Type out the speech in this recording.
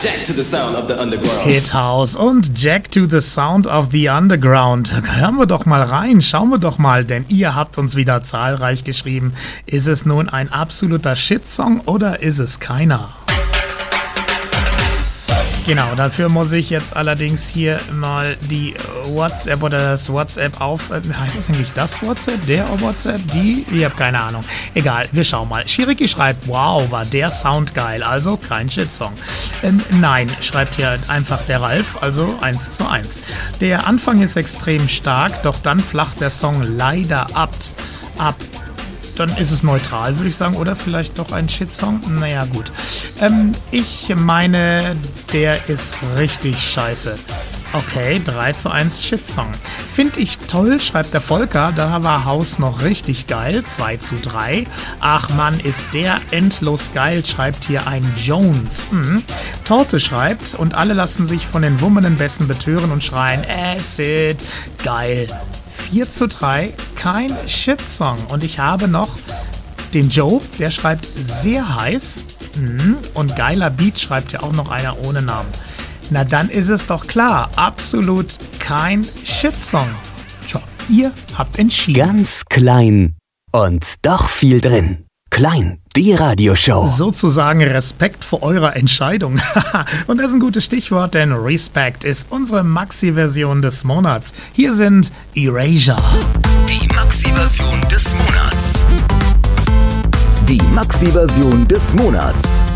Jack to the sound of the underground. Hit House und Jack to the Sound of the Underground. Hören wir doch mal rein, schauen wir doch mal, denn ihr habt uns wieder zahlreich geschrieben. Ist es nun ein absoluter Shitsong oder ist es keiner? Genau, dafür muss ich jetzt allerdings hier mal die WhatsApp oder das WhatsApp heißt es eigentlich das WhatsApp, der WhatsApp, die? Ich habe keine Ahnung. Egal, wir schauen mal. Shiriki schreibt, wow, war der Sound geil, also kein Shitsong. Nein, schreibt hier einfach der Ralf, also 1:1. Der Anfang ist extrem stark, doch dann flacht der Song leider ab. Dann ist es neutral, würde ich sagen. Oder vielleicht doch ein Shitsong? Naja, gut. Ich meine, der ist richtig scheiße. Okay, 3:1 Shitsong. Finde ich toll, schreibt der Volker. Da war Haus noch richtig geil. 2:3. Ach Mann, ist der endlos geil, schreibt hier ein Jones. Torte schreibt, und alle lassen sich von den wummenden Bässen betören und schreien, Acid, geil. 4:3, kein Shitsong. Und ich habe noch den Joe, der schreibt sehr heiß. Und geiler Beat schreibt ja auch noch einer ohne Namen. Na dann ist es doch klar, absolut kein Shitsong. Tja, ihr habt entschieden. Ganz klein und doch viel drin. Klein, die Radioshow. Sozusagen Respekt vor eurer Entscheidung. Und das ist ein gutes Stichwort, denn Respect ist unsere Maxi-Version des Monats. Hier sind Erasure. Die Maxi-Version des Monats. Die Maxi-Version des Monats.